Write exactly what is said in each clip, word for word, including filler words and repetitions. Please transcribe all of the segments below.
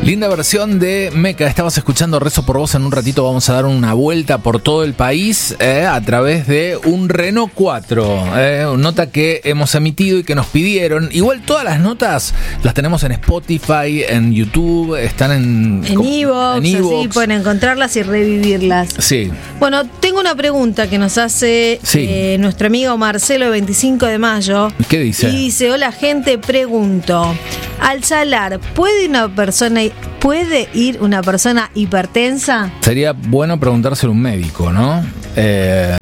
Linda versión de Meca. Estabas escuchando Rezo por Vos. En un ratito vamos a dar una vuelta por todo el país eh, a través de un Renault cuatro. Eh, nota que hemos emitido y que nos pidieron. Igual todas las notas las tenemos en Spotify, en YouTube, están en... En iVoox, así pueden encontrarlas y revivirlas. Sí. Bueno, tengo una pregunta que nos hace sí. eh, nuestro amigo Marcelo de veinticinco de mayo. ¿Qué dice? Y dice, hola gente, pregunto. Al salar, ¿puede una persona puede ir una persona hipertensa? Sería bueno preguntárselo a un médico, ¿no? Eh...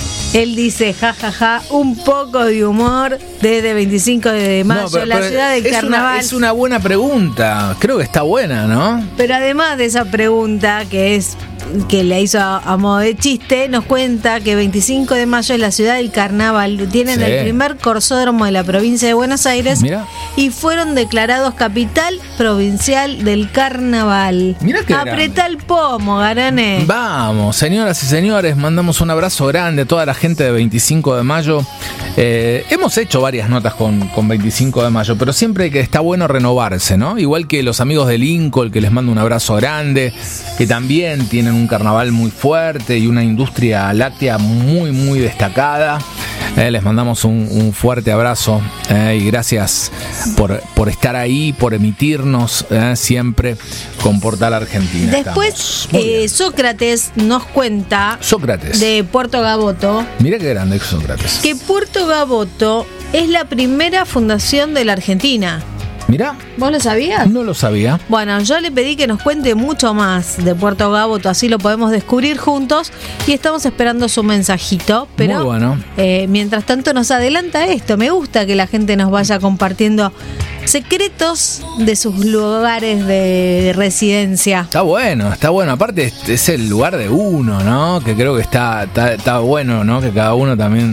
Él dice, jajaja, ja, ja, un poco de humor desde veinticinco de mayo, no, pero, la pero ciudad del es carnaval. Una, es una buena pregunta, creo que está buena, ¿no? Pero además de esa pregunta, que es que le hizo a, a modo de chiste, nos cuenta que veinticinco de mayo es la ciudad del carnaval. Tienen sí. el primer corsódromo de la provincia de Buenos Aires. Mirá. Y fueron declarados capital provincial del carnaval. Mirá qué Apretá grande. el pomo, Garané. Vamos, señoras y señores, mandamos un abrazo grande a toda la gente de veinticinco de mayo. Eh, hemos hecho varias notas con, con veinticinco de mayo, pero siempre que está bueno renovarse, ¿no? Igual que los amigos de Lincoln, que les mando un abrazo grande, que también tienen un carnaval muy fuerte y una industria láctea muy, muy destacada. Eh, les mandamos un, un fuerte abrazo eh, y gracias por, por estar ahí, por emitirnos eh, siempre con Portal Argentina. Después, eh, Sócrates nos cuenta Sócrates. de Puerto Gaboto. Mira qué grande es Sócrates. Que Puerto Gaboto es la primera fundación de la Argentina. Mirá. ¿Vos lo sabías? No lo sabía. Bueno, yo le pedí que nos cuente mucho más de Puerto Gaboto, así lo podemos descubrir juntos y estamos esperando su mensajito. Pero muy bueno. eh, mientras tanto nos adelanta esto. Me gusta que la gente nos vaya compartiendo secretos de sus lugares de residencia. Está bueno, está bueno. Aparte es el lugar de uno, ¿no? Que creo que está, está, está bueno, ¿no? Que cada uno también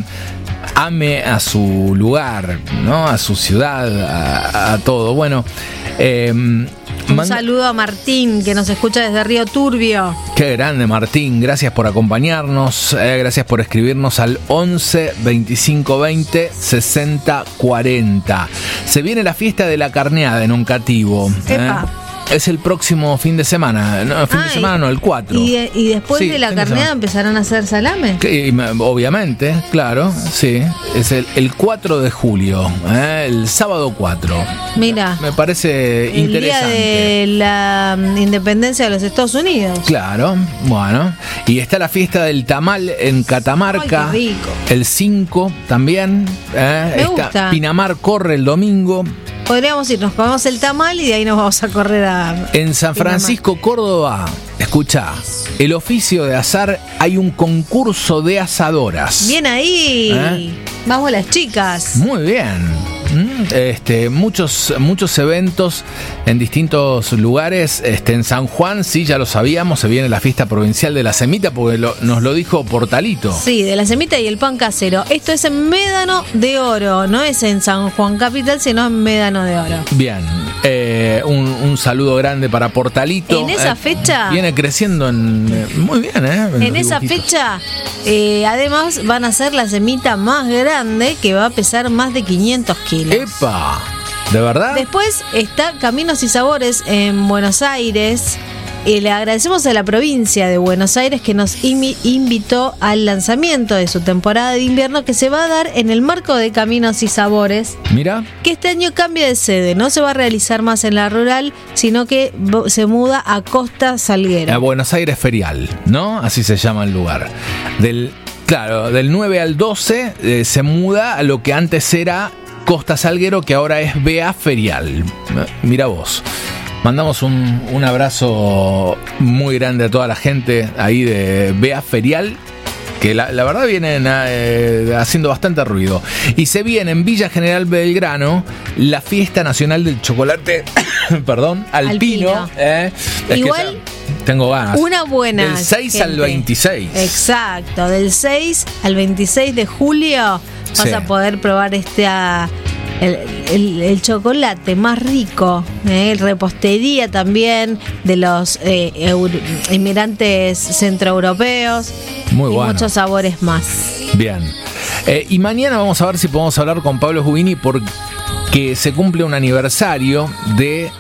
ame a su lugar, ¿no? A su ciudad, a, a todo. Bueno, eh, un manda... saludo a Martín, que nos escucha desde Río Turbio. Qué grande, Martín. Gracias por acompañarnos. Eh, gracias por escribirnos al once veinticinco veinte sesenta cuarenta. Se viene la fiesta de la carneada en Oncativo. Epa. ¿eh? Es el próximo fin de semana, no, fin ah, de semana no, el cuatro. ¿Y, y después sí, de la carneada de empezaron a hacer salame? Que, obviamente, claro, sí. Es el, el cuatro de julio, ¿eh? El sábado cuatro. Mira. Me parece el interesante. El día de la independencia de los Estados Unidos. Claro, bueno. Y está la fiesta del tamal en Catamarca. Ay, qué rico. El cinco también. ¿eh? Me está gusta. Pinamar corre el domingo. Podríamos ir, nos comemos el tamal y de ahí nos vamos a correr a... En San Francisco, Pinamar. Córdoba, escuchá, el oficio de asar, hay un concurso de asadoras. Bien ahí, ¿eh? Vamos las chicas. Muy bien. Este, muchos, muchos eventos en distintos lugares. Este, en San Juan, sí, ya lo sabíamos, se viene la fiesta provincial de la semita, porque lo, nos lo dijo Portalito. Sí, de la semita y el pan casero. Esto es en Médano de Oro, no es en San Juan Capital, sino en Médano de Oro. Bien, eh, un, un saludo grande para Portalito. En esa eh, fecha... Viene creciendo en, eh, muy bien, ¿eh? En, en esa dibujitos. fecha, eh, además, van a ser la semita más grande, que va a pesar más de quinientos kilos. ¡Epa! ¿De verdad? Después está Caminos y Sabores en Buenos Aires. Y le agradecemos a la provincia de Buenos Aires que nos imi- invitó al lanzamiento de su temporada de invierno, que se va a dar en el marco de Caminos y Sabores. Mira. Que este año cambia de sede, no se va a realizar más en la rural, sino que se muda a Costa Salguero. A Buenos Aires Ferial, ¿no? Así se llama el lugar. Del, claro, del nueve al doce eh, se muda a lo que antes era Costa Salguero, que ahora es B A Ferial. Mira vos. Mandamos un, un abrazo muy grande a toda la gente ahí de B A Ferial, que la, la verdad vienen eh, haciendo bastante ruido. Y se viene en Villa General Belgrano la Fiesta Nacional del Chocolate, perdón, Alpino. Alpino. Eh, Igual... Tengo ganas. Una buena. Del seis gente. al veintiséis. Exacto, del seis al veintiséis de julio vas sí. a poder probar este... Uh, El, el, el chocolate más rico, eh, repostería también de los eh, euro, inmigrantes centroeuropeos. Muy y bueno. Muchos sabores más. Bien. Eh, y mañana vamos a ver si podemos hablar con Pablo Jubini, porque se cumple un aniversario de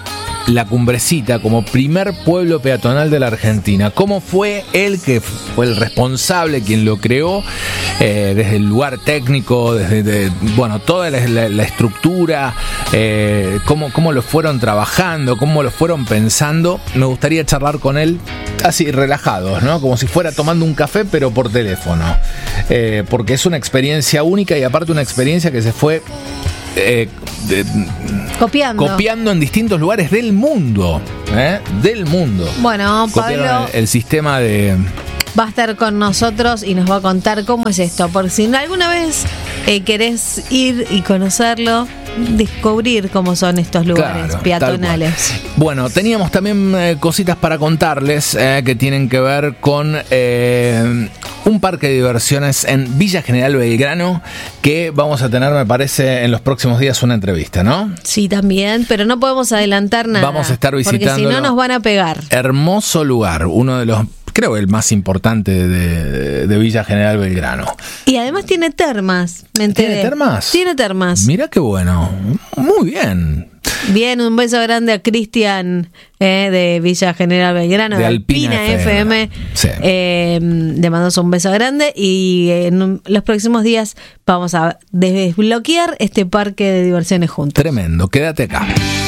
La Cumbrecita como primer pueblo peatonal de la Argentina. ¿Cómo fue él, que fue el responsable, quien lo creó, eh, desde el lugar técnico, desde de, bueno, toda la, la, la estructura, eh, cómo, cómo lo fueron trabajando, cómo lo fueron pensando? Me gustaría charlar con él así, relajados, ¿no? Como si fuera tomando un café, pero por teléfono. Eh, porque es una experiencia única y aparte una experiencia que se fue Eh, de, copiando. copiando en distintos lugares del mundo, ¿eh? Del mundo. Bueno, Copiaron Pablo el, el sistema de... va a estar con nosotros y nos va a contar cómo es esto. Por si alguna vez eh, querés ir y conocerlo, descubrir cómo son estos lugares Claro, peatonales. Bueno, teníamos también eh, cositas para contarles eh, que tienen que ver con eh, un parque de diversiones en Villa General Belgrano, que vamos a tener, me parece, en los próximos días una entrevista, ¿no? Sí, también, pero no podemos adelantar nada. Vamos a estar porque visitándolo. si no nos van a pegar. Hermoso lugar, uno de los, creo, el más importante de, de Villa General Belgrano. Y además tiene termas, me enteré. ¿Tiene termas? Tiene termas. Mira qué bueno. Muy bien. Bien, un beso grande a Cristian eh, de Villa General Belgrano, De de Alpina Alpina F M. F M. Sí. Eh, le mandamos un beso grande y en los próximos días vamos a desbloquear este parque de diversiones juntos. Tremendo. Quédate acá.